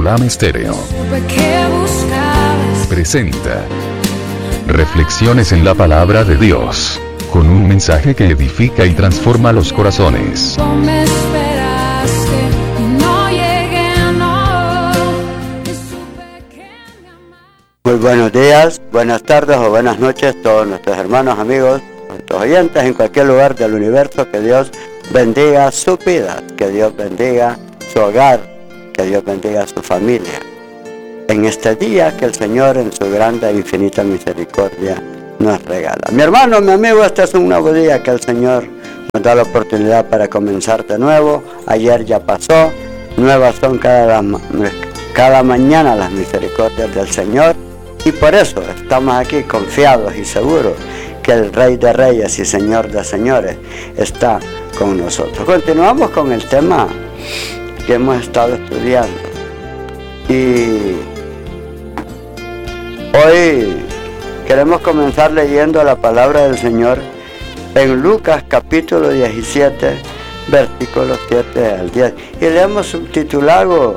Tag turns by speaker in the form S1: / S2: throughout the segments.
S1: Olam Estéreo presenta Reflexiones en la Palabra de Dios, con un mensaje que edifica y transforma los corazones.
S2: Muy buenos días, buenas tardes o buenas noches a todos nuestros hermanos, amigos, nuestros oyentes en cualquier lugar del universo. Que Dios bendiga su vida, que Dios bendiga su hogar, que Dios bendiga su familia. En este día que el Señor en su grande e infinita misericordia nos regala. Mi hermano, mi amigo, este es un nuevo día que el Señor nos da la oportunidad para comenzar de nuevo. Ayer ya pasó, nuevas son cada mañana las misericordias del Señor. Y por eso estamos aquí confiados y seguros que el Rey de Reyes y Señor de Señores está con nosotros. Continuamos con el tema que hemos estado estudiando. Y hoy queremos comenzar leyendo la palabra del Señor en Lucas capítulo 17, versículos 7 al 10. Y le hemos subtitulado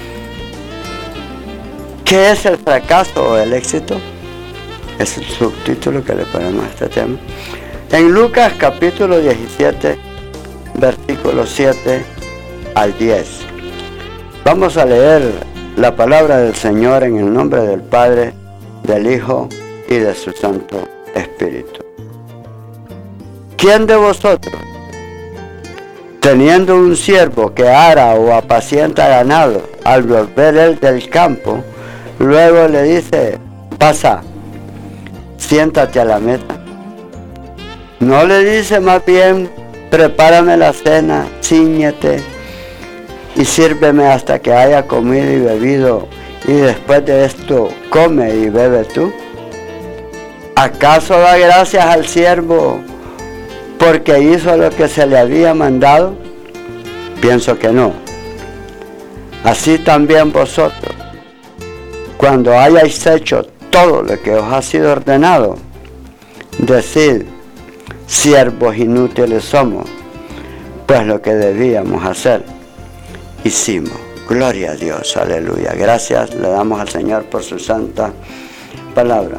S2: ¿qué es el fracaso o el éxito? Es el subtítulo que le ponemos a este tema. En Lucas capítulo 17, versículos 7 al 10. Vamos a leer la palabra del Señor en el nombre del Padre, del Hijo y de su Santo Espíritu. ¿Quién de vosotros, teniendo un siervo que ara o apacienta ganado, al volver él del campo, luego le dice: pasa, siéntate a la mesa? ¿No le dice más bien: prepárame la cena, cíñete y sírveme hasta que haya comido y bebido, y después de esto come y bebe tú? ¿Acaso da gracias al siervo porque hizo lo que se le había mandado? Pienso que no. Así también vosotros, cuando hayáis hecho todo lo que os ha sido ordenado, decid: siervos inútiles somos, pues lo que debíamos hacer, hicimos. Gloria a Dios, aleluya. Gracias le damos al Señor por su santa palabra.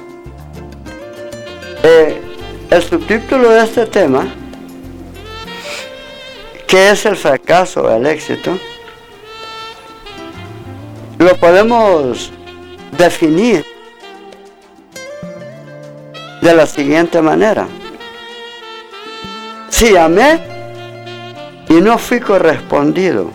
S2: El subtítulo de este tema, ¿qué es el fracaso o el éxito?, lo podemos definir de la siguiente manera: si amé y no fui correspondido,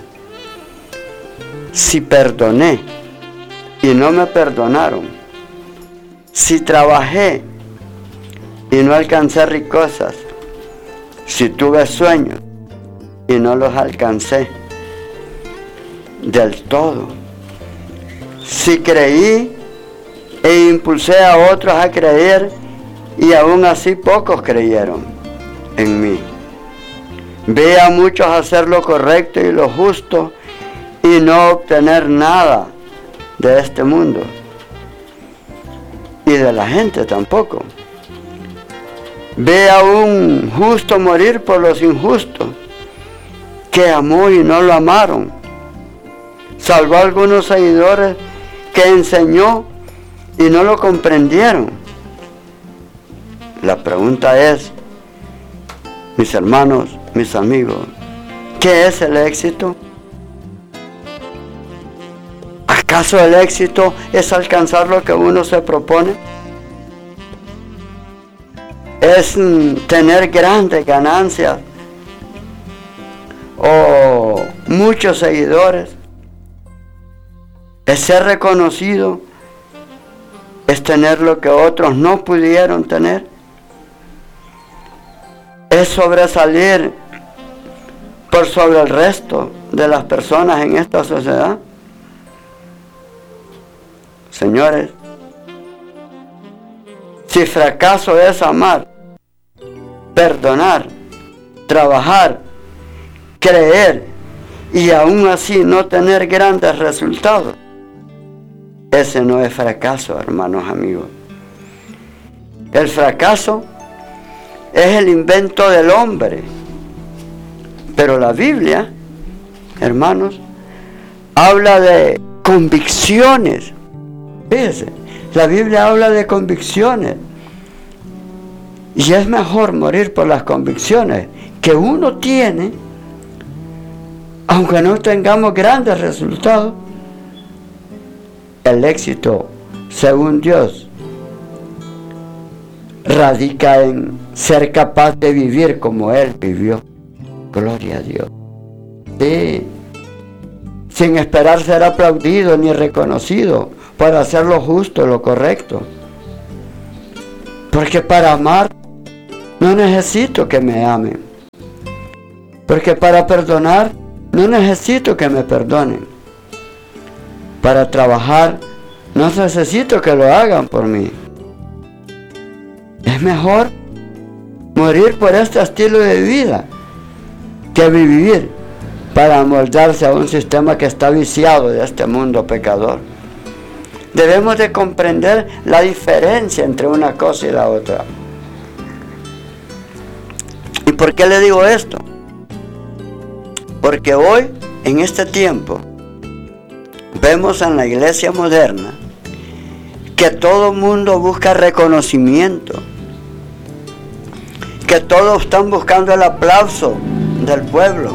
S2: si perdoné y no me perdonaron, si trabajé y no alcancé riquezas, si tuve sueños y no los alcancé del todo, si creí e impulsé a otros a creer y aún así pocos creyeron en mí. Vi a muchos hacer lo correcto y lo justo y no obtener nada de este mundo y de la gente tampoco. Vi a un justo morir por los injustos, que amó y no lo amaron. Salvó a algunos seguidores que enseñó y no lo comprendieron. La pregunta es, mis hermanos, mis amigos, ¿qué es el éxito? ¿Acaso el éxito es alcanzar lo que uno se propone? ¿Es tener grandes ganancias o muchos seguidores? ¿Es ser reconocido? ¿Es tener lo que otros no pudieron tener? ¿Es sobresalir por sobre el resto de las personas en esta sociedad? Señores, si fracaso es amar, perdonar, trabajar, creer y aún así no tener grandes resultados, ese no es fracaso, hermanos, amigos. El fracaso es el invento del hombre. Pero la Biblia, hermanos, habla de convicciones. Fíjese, la Biblia habla de convicciones. Y es mejor morir por las convicciones que uno tiene, aunque no tengamos grandes resultados. El éxito, según Dios, radica en ser capaz de vivir como Él vivió. Gloria a Dios. Sí, sin esperar ser aplaudido ni reconocido por hacer lo justo, lo correcto. Porque para amar no necesito que me amen. Porque para perdonar no necesito que me perdonen. Para trabajar no necesito que lo hagan por mí. Es mejor morir por este estilo de vida que vivir para amoldarse a un sistema que está viciado de este mundo pecador. Debemos de comprender la diferencia entre una cosa y la otra. ¿Y por qué le digo esto? Porque hoy, en este tiempo, vemos en la iglesia moderna que todo mundo busca reconocimiento, que todos están buscando el aplauso del pueblo,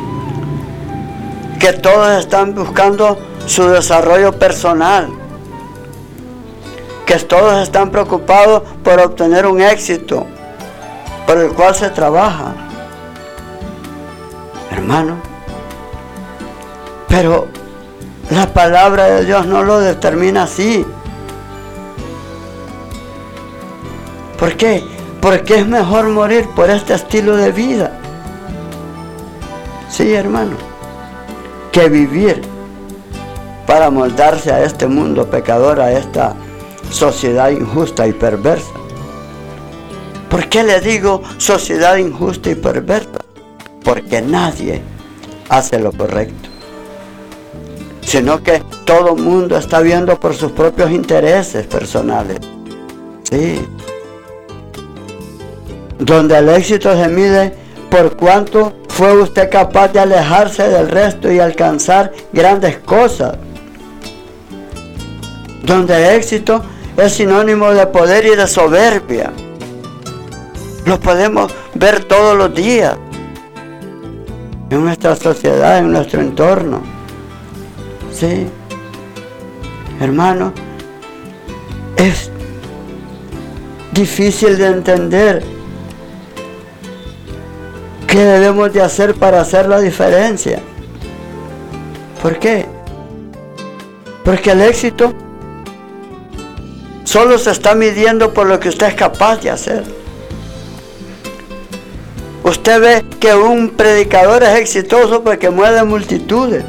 S2: que todos están buscando su desarrollo personal, que todos están preocupados por obtener un éxito por el cual se trabaja. Hermano, pero la palabra de Dios no lo determina así. ¿Por qué? Porque es mejor morir por este estilo de vida. Sí, hermano, que vivir para moldarse a este mundo pecador, a esta sociedad injusta y perversa. ¿Por qué le digo sociedad injusta y perversa? Porque nadie hace lo correcto, sino que todo el mundo está viendo por sus propios intereses personales. Sí. Donde el éxito se mide por cuánto fue usted capaz de alejarse del resto y alcanzar grandes cosas. Donde el éxito es sinónimo de poder y de soberbia. Lo podemos ver todos los días en nuestra sociedad, en nuestro entorno. Sí, hermano, es difícil de entender qué debemos de hacer para hacer la diferencia. ¿Por qué? Porque el éxito solo se está midiendo por lo que usted es capaz de hacer. Usted ve que un predicador es exitoso porque mueve multitudes.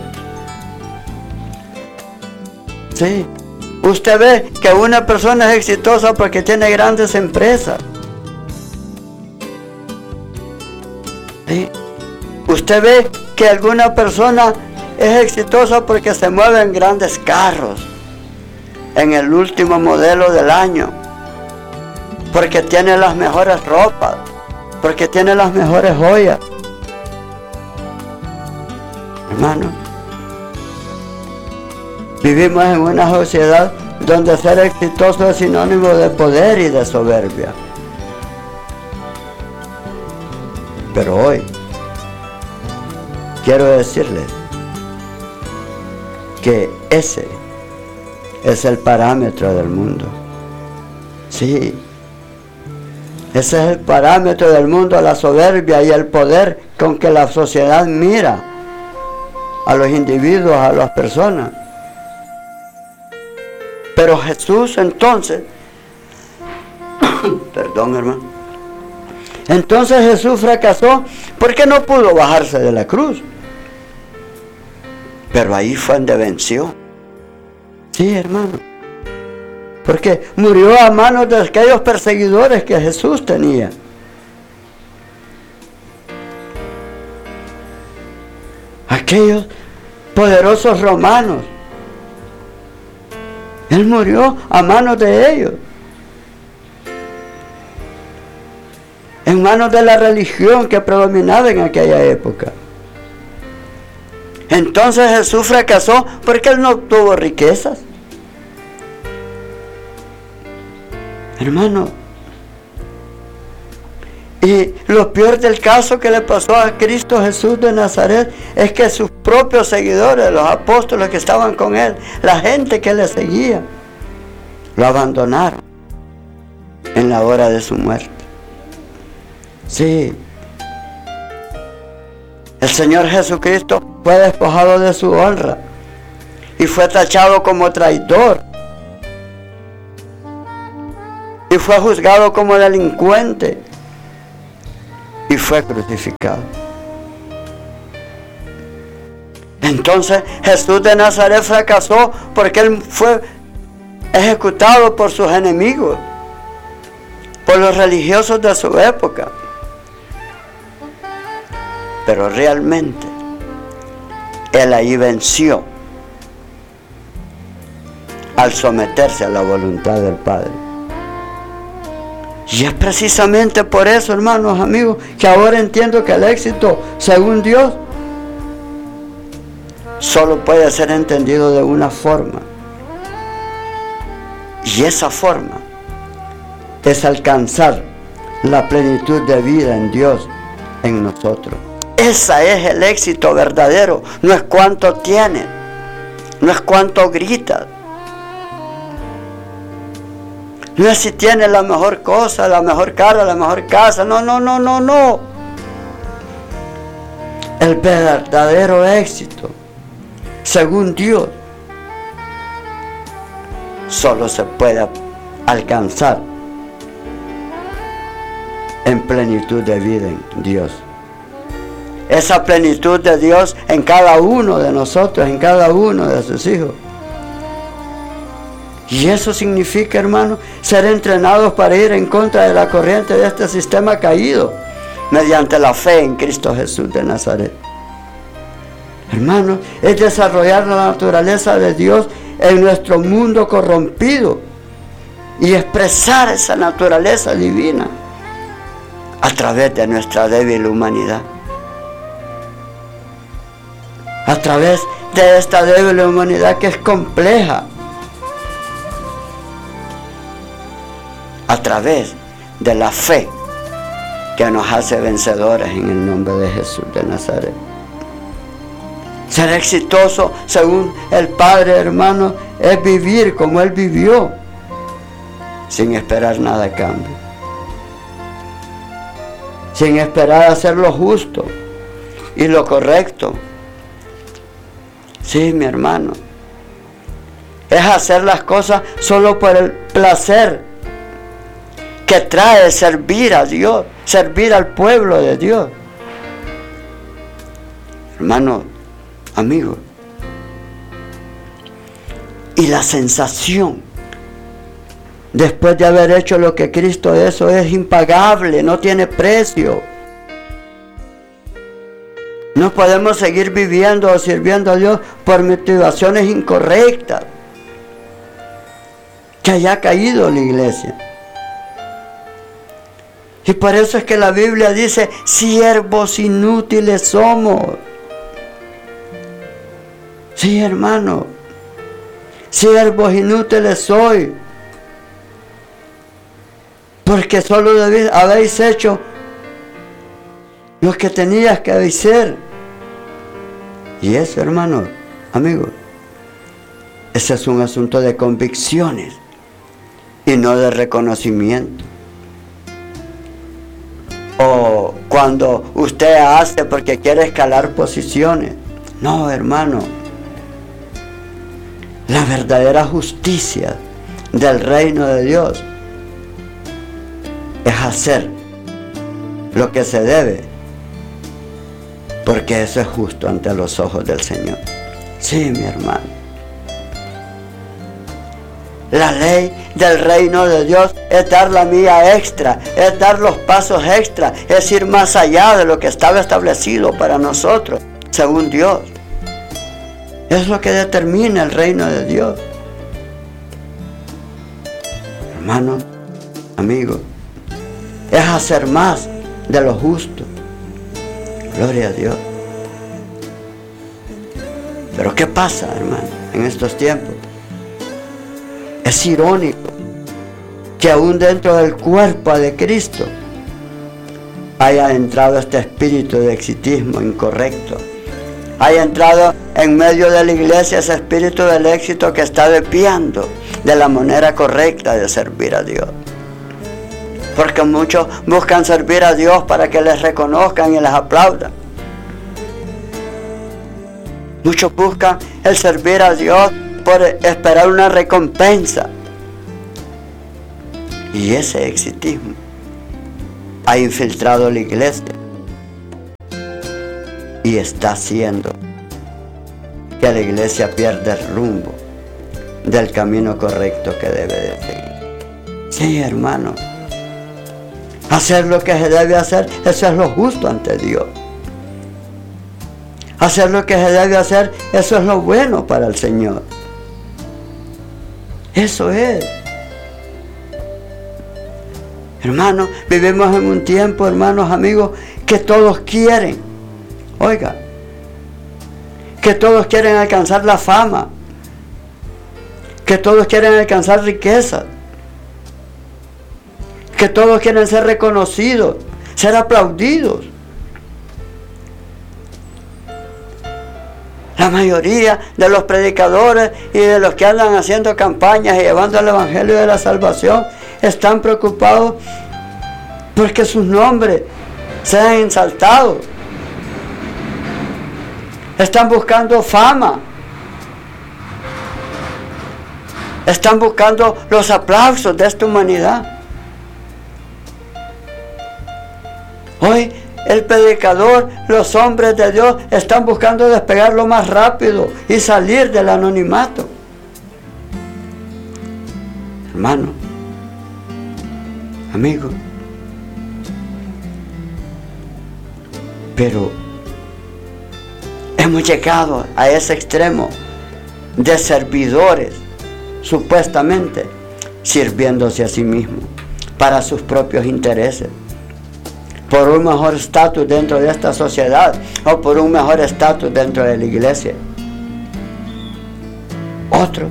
S2: Sí. Usted ve que una persona es exitosa porque tiene grandes empresas. ¿Sí? Usted ve que alguna persona es exitosa porque se mueve en grandes carros, en el último modelo del año, porque tiene las mejores ropas, porque tiene las mejores joyas. Hermano, vivimos en una sociedad donde ser exitoso es sinónimo de poder y de soberbia. Pero hoy quiero decirles que ese es el parámetro del mundo. Sí, ese es el parámetro del mundo, la soberbia y el poder con que la sociedad mira a los individuos, a las personas. Pero Jesús entonces, perdón, hermano, entonces Jesús fracasó porque no pudo bajarse de la cruz. Pero ahí fue donde venció. Sí, hermano. Porque murió a manos de aquellos perseguidores que Jesús tenía. Aquellos poderosos romanos. Él murió a manos de ellos. En manos de la religión que predominaba en aquella época. Entonces Jesús fracasó porque Él no obtuvo riquezas. Hermano, y lo peor del caso que le pasó a Cristo Jesús de Nazaret es que sus propios seguidores, los apóstoles que estaban con Él, la gente que le seguía, lo abandonaron en la hora de su muerte. Sí, el Señor Jesucristo fue despojado de su honra y fue tachado como traidor y fue juzgado como delincuente y fue crucificado. Entonces Jesús de Nazaret fracasó porque Él fue ejecutado por sus enemigos, por los religiosos de su época. Pero realmente Él ahí venció al someterse a la voluntad del Padre. Y es precisamente por eso, hermanos, amigos, que ahora entiendo que el éxito, según Dios, solo puede ser entendido de una forma. Y esa forma es alcanzar la plenitud de vida en Dios, en nosotros. Ese es el éxito verdadero. No es cuánto tienes, no es cuánto gritas, no es si tienes la mejor cosa, la mejor cara, la mejor casa. No. El verdadero éxito, según Dios, solo se puede alcanzar en plenitud de vida en Dios. Esa plenitud de Dios en cada uno de nosotros, en cada uno de sus hijos. Y eso significa, hermano, ser entrenados para ir en contra de la corriente de este sistema caído, mediante la fe en Cristo Jesús de Nazaret. Hermano, es desarrollar la naturaleza de Dios en nuestro mundo corrompido y expresar esa naturaleza divina a través de nuestra débil humanidad. A través de esta débil humanidad que es compleja. A través de la fe que nos hace vencedores en el nombre de Jesús de Nazaret. Ser exitoso según el Padre, hermano, es vivir como Él vivió, sin esperar nada a cambio, sin esperar hacer lo justo y lo correcto. Sí, mi hermano, es hacer las cosas solo por el placer que trae servir a Dios, servir al pueblo de Dios. Hermano, amigo, y la sensación después de haber hecho lo que Cristo hizo, eso es impagable, no tiene precio. No podemos seguir viviendo o sirviendo a Dios por motivaciones incorrectas que haya caído la iglesia. Y por eso es que la Biblia dice, siervos inútiles somos. Sí, hermano, siervos inútiles soy. Porque solo habéis hecho lo que tenías que hacer. Y eso, hermano, amigo, ese es un asunto de convicciones y no de reconocimiento. O cuando usted hace porque quiere escalar posiciones. No, hermano. La verdadera justicia del reino de Dios es hacer lo que se debe, porque eso es justo ante los ojos del Señor. Sí, mi hermano. La ley del reino de Dios es dar la milla extra, es dar los pasos extra, es ir más allá de lo que estaba establecido para nosotros, según Dios. Es lo que determina el reino de Dios. Hermano, amigo, es hacer más de lo justo. Gloria a Dios. Pero ¿qué pasa, hermano, en estos tiempos? Es irónico que aún dentro del cuerpo de Cristo haya entrado este espíritu de exitismo incorrecto. Haya entrado en medio de la iglesia ese espíritu del éxito que está desviando de la manera correcta de servir a Dios. Porque muchos buscan servir a Dios para que les reconozcan y les aplaudan. Muchos buscan el servir a Dios por esperar una recompensa. Y ese exitismo ha infiltrado la iglesia y está haciendo que la iglesia pierda el rumbo del camino correcto que debe de seguir. Sí, hermano, hacer lo que se debe hacer, eso es lo justo ante Dios. Hacer lo que se debe hacer, eso es lo bueno para el Señor. Eso es. Hermanos, vivimos en un tiempo, hermanos, amigos, que todos quieren, oiga, que todos quieren alcanzar la fama, que todos quieren alcanzar riqueza, que todos quieren ser reconocidos, ser aplaudidos. La mayoría de los predicadores y de los que andan haciendo campañas y llevando el evangelio de la salvación están preocupados porque sus nombres sean ensaltados. Están buscando fama. Están buscando los aplausos de esta humanidad. Hoy el predicador, los hombres de Dios están buscando despegar lo más rápido y salir del anonimato. Hermano, amigo, pero hemos llegado a ese extremo de servidores, supuestamente sirviéndose a sí mismos para sus propios intereses, por un mejor estatus dentro de esta sociedad o por un mejor estatus dentro de la iglesia. Otro,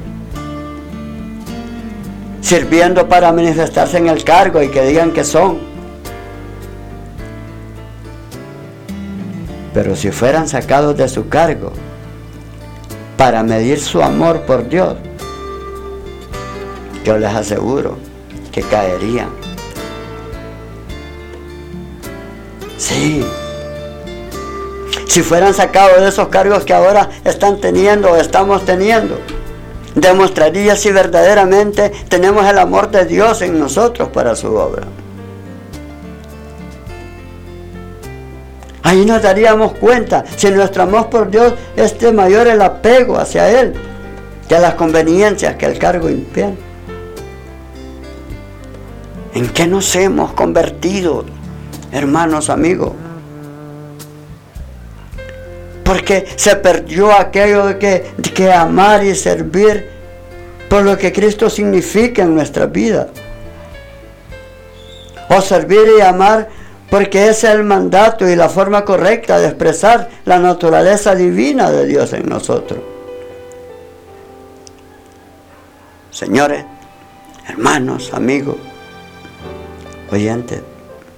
S2: sirviendo para manifestarse en el cargo y que digan que son. Pero si fueran sacados de su cargo para medir su amor por Dios, yo les aseguro que caerían. Sí. Si fueran sacados de esos cargos que ahora están teniendo o estamos teniendo, demostraría si verdaderamente tenemos el amor de Dios en nosotros para su obra. Ahí nos daríamos cuenta si nuestro amor por Dios es de mayor el apego hacia Él que a las conveniencias que el cargo impide. ¿En qué nos hemos convertido, hermanos, amigos? Porque se perdió aquello de que amar y servir por lo que Cristo significa en nuestra vida. O servir y amar porque ese es el mandato y la forma correcta de expresar la naturaleza divina de Dios en nosotros. Señores, hermanos, amigos, oyentes,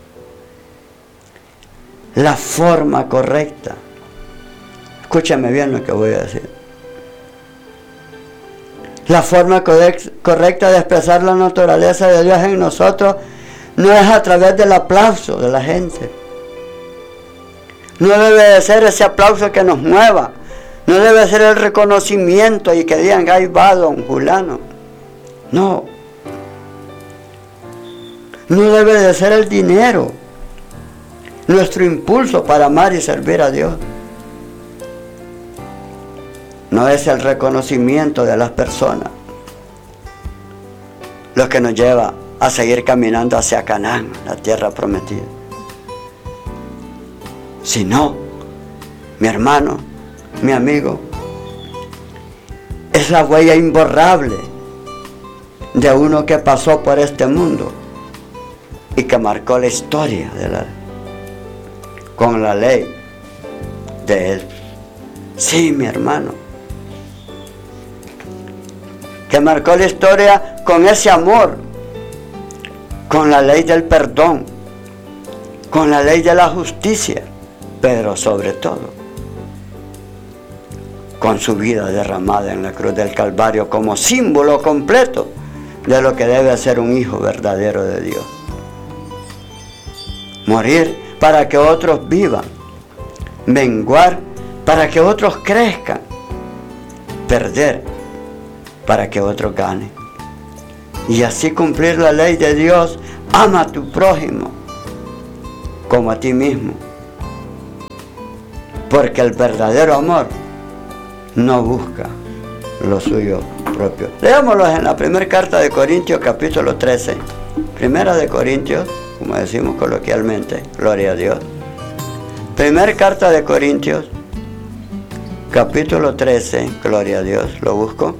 S2: la forma correcta, escúchame bien lo que voy a decir, la forma correcta de expresar la naturaleza de Dios en nosotros no es a través del aplauso de la gente. No debe de ser ese aplauso que nos mueva. No debe ser el reconocimiento y que digan, ahí va don Julano. No. No debe de ser el dinero nuestro impulso para amar y servir a Dios. No es el reconocimiento de las personas lo que nos lleva a seguir caminando hacia Canaán, la tierra prometida. Sino, mi hermano, mi amigo, es la huella imborrable de uno que pasó por este mundo y que marcó la historia con la ley de Él. Sí, mi hermano, que marcó la historia con ese amor, con la ley del perdón, con la ley de la justicia, pero sobre todo con su vida derramada en la cruz del Calvario como símbolo completo de lo que debe ser un hijo verdadero de Dios. Morir para que otros vivan, menguar para que otros crezcan, perder para que otros ganen. Y así cumplir la ley de Dios: ama a tu prójimo como a ti mismo. Porque el verdadero amor no busca lo suyo propio. Leámoslo en la primera carta de Corintios, capítulo 13. Primera de Corintios, como decimos coloquialmente, gloria a Dios. Primera carta de Corintios, capítulo 13, gloria a Dios. ¿Lo busco?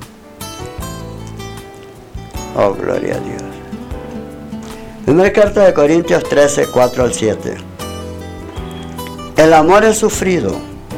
S2: Oh, gloria a Dios. Primera carta de Corintios 13, 4 al 7. El amor es sufrido,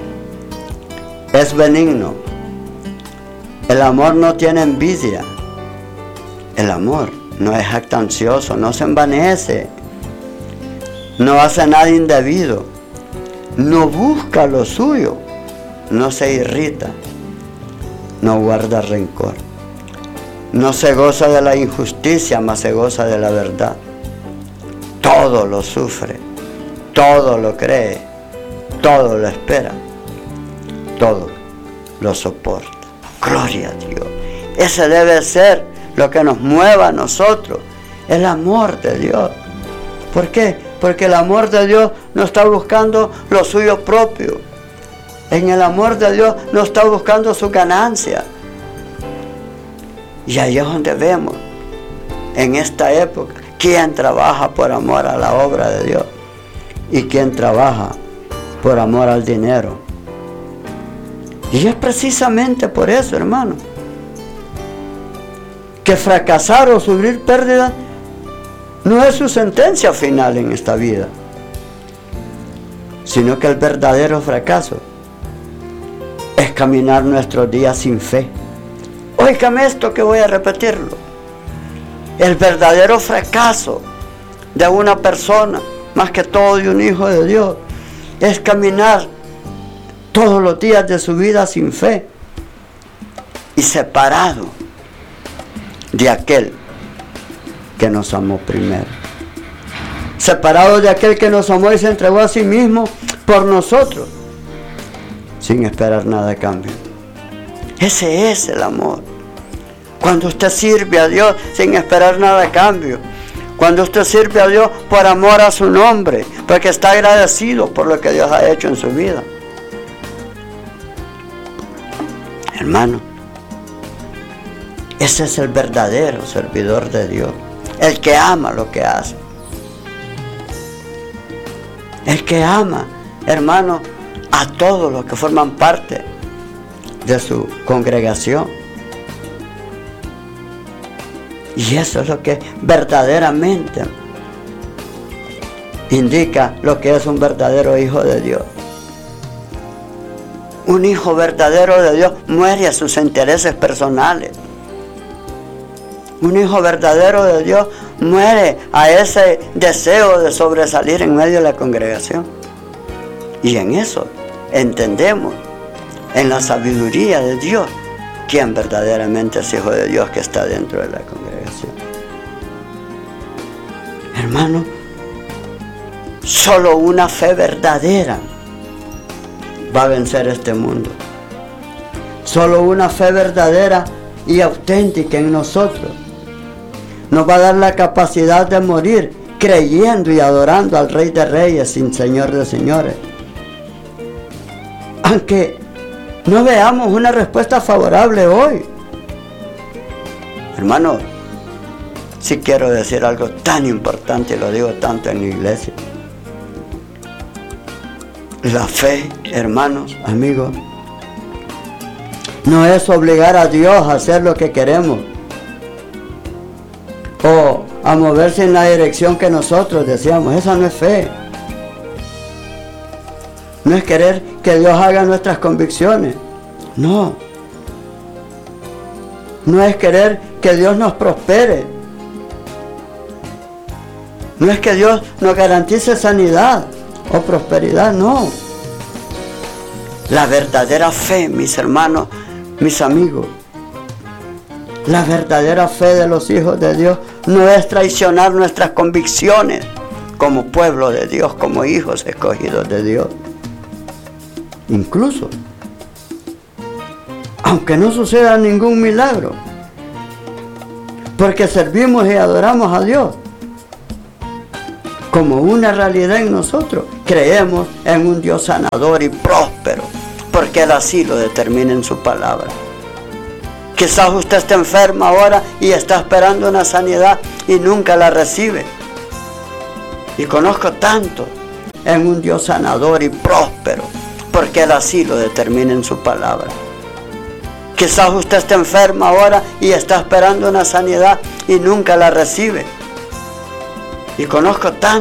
S2: es benigno. El amor no tiene envidia. El amor no es jactancioso, no se envanece, no hace nada indebido, no busca lo suyo, no se irrita, no guarda rencor, no se goza de la injusticia, mas se goza de la verdad. Todo lo sufre, todo lo cree, todo lo espera, todo lo soporta. Gloria a Dios. Ese debe ser lo que nos mueva a nosotros, el amor de Dios. ¿Por qué? Porque el amor de Dios no está buscando lo suyo propio. En el amor de Dios no está buscando su ganancia. Y ahí es donde vemos, en esta época, quién trabaja por amor a la obra de Dios y quién trabaja por amor al dinero. Y es precisamente por eso, hermano, que fracasar o sufrir pérdidas no es su sentencia final en esta vida, sino que el verdadero fracaso es caminar nuestros días sin fe. Óigame esto que voy a repetirlo. El verdadero fracaso de una persona, más que todo de un hijo de Dios, es caminar todos los días de su vida sin fe y separado de aquel que nos amó primero, separado de aquel que nos amó y se entregó a sí mismo por nosotros sin esperar nada a cambio. Ese es el amor. Cuando usted sirve a Dios sin esperar nada a cambio, cuando usted sirve a Dios por amor a su nombre, porque está agradecido por lo que Dios ha hecho en su vida. Hermano, ese es el verdadero servidor de Dios, el que ama lo que hace, el que ama, hermano, a todos los que forman parte de su congregación. Y eso es lo que verdaderamente indica lo que es un verdadero hijo de Dios. Un hijo verdadero de Dios muere a sus intereses personales. Un hijo verdadero de Dios muere a ese deseo de sobresalir en medio de la congregación. Y en eso entendemos, en la sabiduría de Dios, quién verdaderamente es hijo de Dios que está dentro de la congregación. Hermano, solo una fe verdadera va a vencer este mundo. Solo una fe verdadera y auténtica en nosotros nos va a dar la capacidad de morir creyendo y adorando al Rey de Reyes y Señor de Señores. Aunque no veamos una respuesta favorable hoy. Hermano, sí quiero decir algo tan importante, y lo digo tanto en la iglesia. La fe, hermanos, amigos, no es obligar a Dios a hacer lo que queremos o a moverse en la dirección que nosotros deseamos. Esa no es fe. No es querer que Dios haga nuestras convicciones. No. no es querer que Dios nos prospere. No es que Dios nos garantice sanidad o prosperidad, no. La verdadera fe, mis hermanos, mis amigos, la verdadera fe de los hijos de Dios no es traicionar nuestras convicciones como pueblo de Dios, como hijos escogidos de Dios. Incluso, aunque no suceda ningún milagro, porque servimos y adoramos a Dios, como una realidad en nosotros, creemos en un Dios sanador y próspero, porque Él así lo determina en su palabra. Quizás usted está enferma ahora y está esperando una sanidad y nunca la recibe. Y conozco tanto en un Dios sanador y próspero, porque Él así lo determina en su palabra. Quizás usted está enferma ahora y está esperando una sanidad y nunca la recibe. Y conozco tanto